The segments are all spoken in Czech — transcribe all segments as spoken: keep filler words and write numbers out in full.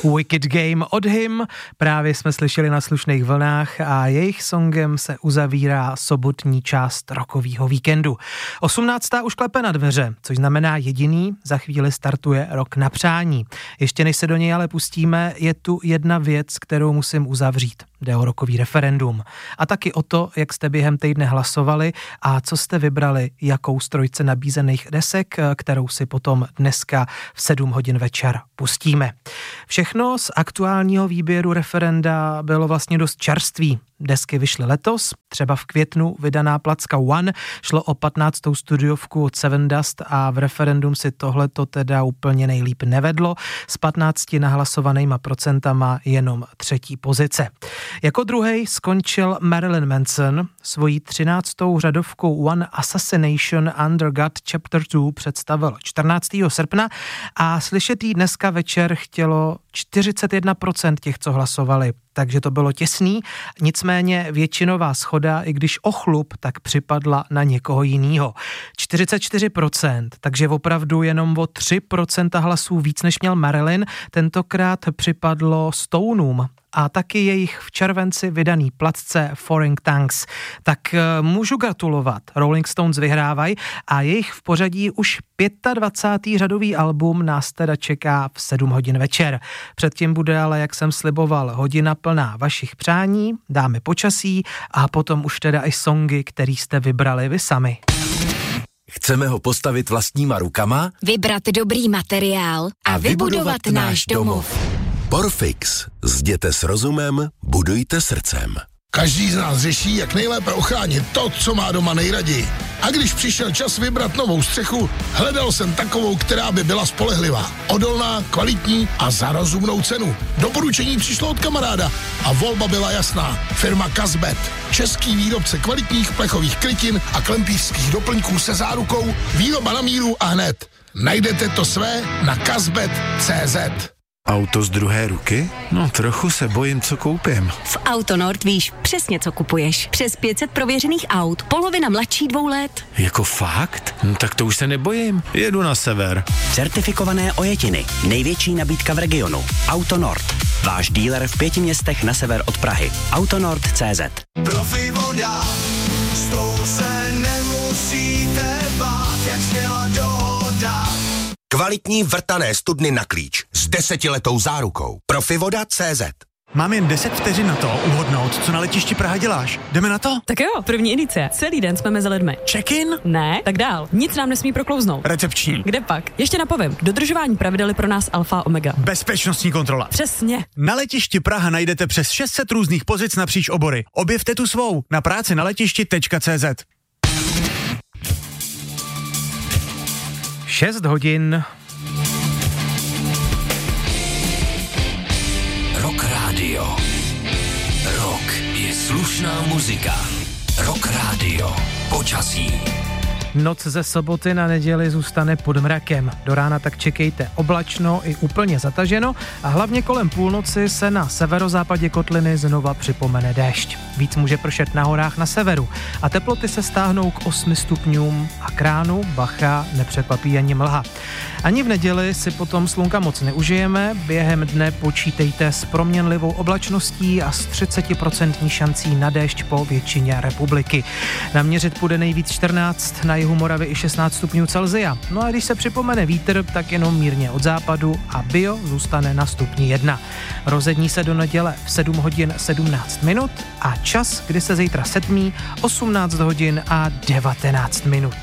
Wicked Game od Him právě jsme slyšeli na slušných vlnách a jejich songem se uzavírá sobotní část rockovýho víkendu. osmnáctá už klepe na dveře, což znamená jediný, za chvíli startuje Rok na přání. Ještě než se do něj ale pustíme, je tu jedna věc, kterou musím uzavřít. Jde o rockový referendum. A taky o to, jak jste během týdne hlasovali a co jste vybrali, jakou z trojce nabízených desek, kterou si potom dneska v sedm hodin večer pustíme. Všechno z aktuálního výběru referenda bylo vlastně dost čerství. Desky vyšly letos, třeba v květnu vydaná placka One, šlo o patnáctou studiovku od Seven Dust a v referendum si tohleto teda úplně nejlíp nevedlo, s patnácti nahlasovanýma procentama jenom třetí pozice. Jako druhej skončil Marilyn Manson, svojí třináctou řadovkou One Assassination Under God Chapter dva představil čtrnáctého srpna a slyšet jí dneska večer chtělo čtyřicet jedna procent těch, co hlasovali. Takže to bylo těsný, nicméně většinová shoda, i když o chlup, tak připadla na někoho jinýho. čtyřicet čtyři procent, takže opravdu jenom o tři procenta hlasů víc, než měl Marilyn, tentokrát připadlo Stoneům a taky jejich v červenci vydaný placce Foreign Tongues. Tak můžu gratulovat, Rolling Stones vyhrávají a jejich v pořadí už dvacátý pátý řadový album nás teda čeká v sedm hodin večer. Předtím bude ale, jak jsem sliboval, hodina plná vašich přání, dáme počasí a potom už teda i songy, který jste vybrali vy sami. Chceme ho postavit vlastníma rukama, vybrat dobrý materiál a, a vybudovat náš domov. Porfix. Zděte s rozumem, budujte srdcem. Každý z nás řeší, jak nejlépe ochránit to, co má doma nejraději. A když přišel čas vybrat novou střechu, hledal jsem takovou, která by byla spolehlivá, odolná, kvalitní a za rozumnou cenu. Doporučení přišlo od kamaráda a volba byla jasná. Firma Kazbet. Český výrobce kvalitních plechových krytin a klempířských doplňků se zárukou výroba na míru a hned. Najdete to své na kazbet tečka cé zet. Auto z druhé ruky? No trochu se bojím, co koupím. V Autonord víš přesně, co kupuješ. Přes pět set prověřených aut, polovina mladší dvou let. Jako fakt? No tak to už se nebojím. Jedu na sever. Certifikované ojetiny. Největší nabídka v regionu. Autonord. Váš díler v pěti městech na sever od Prahy. Autonord tečka cé zet. Profi voda, s tou se nemusíte bát, jak zněla dohoda. Kvalitní vrtané studny na klíč s desetiletou zárukou. Profivoda tečka cé zet. Mám jen deset vteřin na to uhodnout, co na letišti Praha děláš. Jdeme na to? Tak jo, první edice. Celý den jsme mezi lidmi. Check-in? Ne, tak dál. Nic nám nesmí proklouznout. Recepční. Kde pak? Ještě napovím. Dodržování pravidel je pro nás alfa a omega. Bezpečnostní kontrola. Přesně. Na letišti Praha najdete přes šest set různých pozic napříč obory. Objevte tu svou na práci na letišti tečka cé zet. šest hodin. Rock Radio. Rock je slušná muzika. Rock Radio. Počasí. Noc ze soboty na neděli zůstane pod mrakem. Do rána tak čekejte oblačno i úplně zataženo a hlavně kolem půlnoci se na severozápadě kotliny znova připomene déšť. Víc může pršet na horách na severu a teploty se stáhnou k osmi stupňům a k ránu, bacha, nepřekvapí ani mlha. Ani v neděli si potom slunka moc neužijeme, během dne počítejte s proměnlivou oblačností a s třicet procent šancí na déšť po většině republiky. Naměřit půjde nejvíc čtrnáct, na jihu Moravy i šestnáct stupňů Celsia. No a když se připomene vítr, tak jenom mírně od západu a bio zůstane na stupni jedna. Rozední se do neděle v sedm hodin sedmnáct minut a čas, kdy se zítra setmí, osmnáct hodin a devatenáct minut.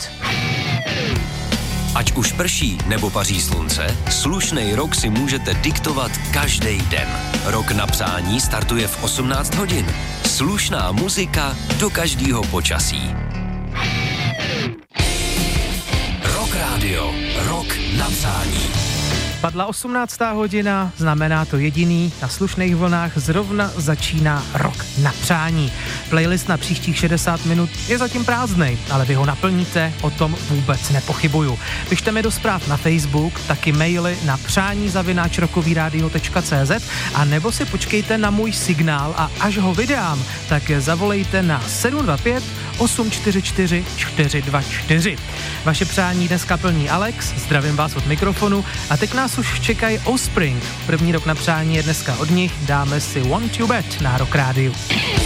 Ať už prší nebo paří slunce, slušnej rok si můžete diktovat každý den. Rok na přání startuje v osmnáct hodin. Slušná muzika do každého počasí. Rock Radio. Rok na přání. Padla osmnáctá hodina, znamená to jediný, na slušných vlnách zrovna začíná Rok na přání. Playlist na příštích šedesát minut je zatím prázdnej, ale vy ho naplníte, o tom vůbec nepochybuju. Pište mi do zpráv na Facebook, taky maily na přání zavináč rokovýradio tečka cé zet a nebo si počkejte na můj signál a až ho vydám, tak zavolejte na sedm dva pět osm čtyři čtyři čtyři dva čtyři. Vaše přání dneska plní Alex, zdravím vás od mikrofonu a teď nás už čekají Offspring. První rok na přání je dneska od nich, dáme si Want You Bet na Rock Rádiu.